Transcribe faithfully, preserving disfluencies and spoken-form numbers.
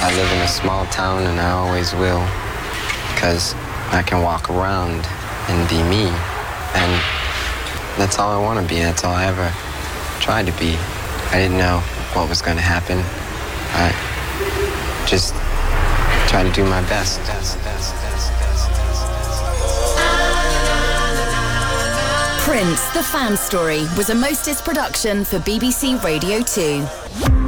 I live in a small town and I always will, because I can walk around and be me. And that's all I want to be. That's all I ever tried to be. I didn't know what was going to happen. I just tried to do my best. Prince, The Fan Story was a Mostis production for B B C Radio two.